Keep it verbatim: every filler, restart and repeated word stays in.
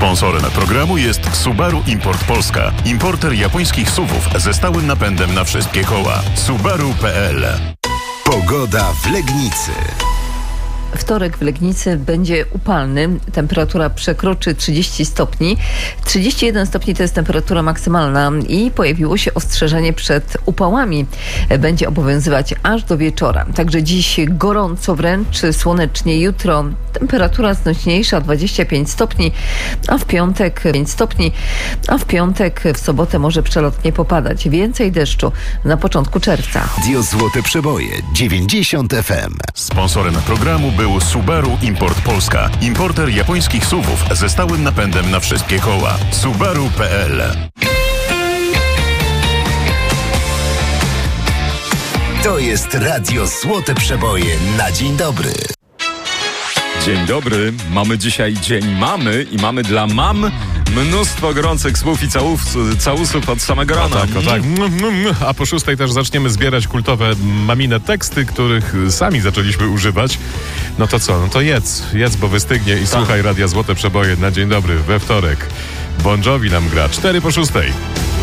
Sponsorem programu jest Subaru Import Polska. Importer japońskich suwów ze stałym napędem na wszystkie koła. Subaru kropka p l. Pogoda w Legnicy. Wtorek w Legnicy będzie upalny. Temperatura przekroczy trzydzieści stopni. trzydzieści jeden stopni to jest temperatura maksymalna i pojawiło się ostrzeżenie przed upałami. Będzie obowiązywać aż do wieczora. Także dziś gorąco wręcz, słonecznie. Jutro temperatura znośniejsza, dwadzieścia pięć stopni, a w piątek pięć stopni, a w piątek w sobotę może przelotnie popadać. Więcej deszczu na początku czerwca. Radio Złote Przeboje dziewięćdziesiąt F M. Sponsorem programu był Subaru Import Polska. Importer japońskich suwów ze stałym napędem na wszystkie koła. Subaru kropka p l. To jest Radio Złote Przeboje na dzień dobry. Dzień dobry, mamy dzisiaj Dzień Mamy i mamy dla mam mnóstwo gorących słów i całów, całusów od samego rana. O tak, o tak. A po szóstej też zaczniemy zbierać kultowe mamine teksty, których sami zaczęliśmy używać. No to co? No to jedz, jedz, bo wystygnie i słuchaj Radia Złote Przeboje na dzień dobry we wtorek. Bon Jovi nam gra cztery po szóstej.